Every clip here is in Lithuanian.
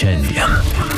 šiandien.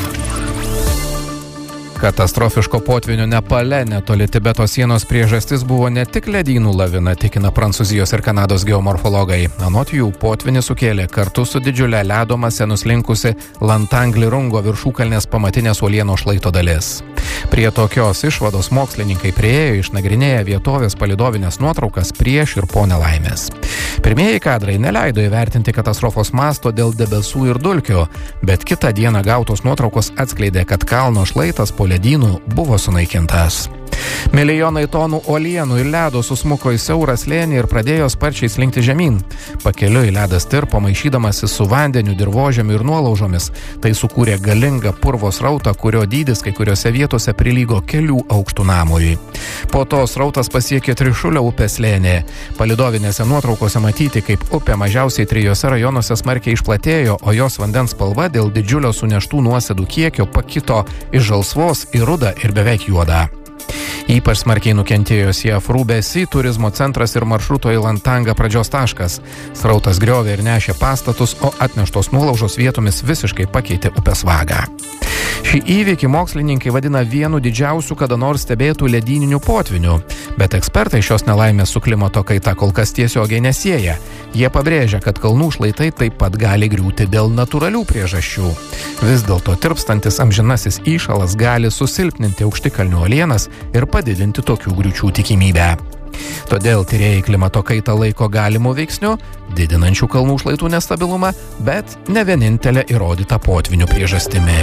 Katastrofiško potvynio Nepale netoli Tibeto sienos priežastis buvo ne tik ledynų lavina, tikina Prancūzijos ir Kanados geomorfologai. Anot jų potvynį sukėlė kartu su didžiulė ledo mase nuslinkusi Lantanglirungo viršūkalnės pamatinės uolienų šlaito dalis. Prie tokios išvados mokslininkai priėjo išnagrinėję vietovės palidovinės nuotraukas prieš ir po nelaimės. Pirmieji kadrai neleido įvertinti katastrofos masto dėl debesų ir dulkių, bet kitą dieną gautos nuotraukos atskleidė, kad kalno šlaitas po ledynų buvo sunaikintas. Milijonai tonų uolienų ir ledo susmuko į siaurą slėnį ir pradėjo sparčiai slinkti žemyn. Pakeliui ledas tirpo maišydamasi su vandeniu, dirvožemiu ir nuolaužomis. Tai sukūrė galingą purvo srautą, kurio dydis kai kuriuose vietose prilygo kelių aukštų namui. Po to srautas pasiekė Trišulio upės slėnį. Palidovinėse nuotraukose matyti, kaip upė mažiausiai 3 rajonuose smarkiai išplatėjo, o jos vandens spalva dėl didžiulio suneštų nuosėdų kiekio pakito iš žalsvos į rudą ir beveik juodą. Ypač smarkiai nukentėjo Siafrų Besi turizmo centras ir maršruto į Lantangą pradžios taškas. Srautas griovė ir nešė pastatus, o atneštos nuolaužos vietomis visiškai pakeitė upės vagą. Šį įvykį mokslininkai vadina vienu didžiausių kada nors stebėtų ledyninių potvinių, bet ekspertai šios nelaimės su klimato kaita kol kas tiesiogiai nesieja. Jie pabrėžia, kad kalnų šlaitai taip pat gali griūti dėl natūralių priežasčių. Vis dėlto tirpstantis amžinasis įšalas gali susilpninti aukštikalnių uolienas ir padidinti tokių griūčių tikimybę. Todėl tyrėjai klimato kaitą laiko galimų veiksnių, didinančių kalnų šlaitų nestabilumą, bet ne vienintelė įrodyta potvynių priežastimi.